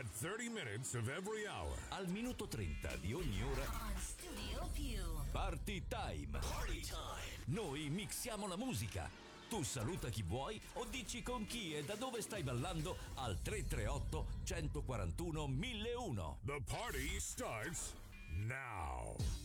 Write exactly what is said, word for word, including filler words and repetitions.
At thirty minutes of every hour. Al minuto trenta di ogni ora. On Studio Più. Party time. Party time. Noi mixiamo la musica. Tu saluta chi vuoi o dici con chi e da dove stai ballando al tre tre otto, uno quattro uno, mille uno. The party starts now.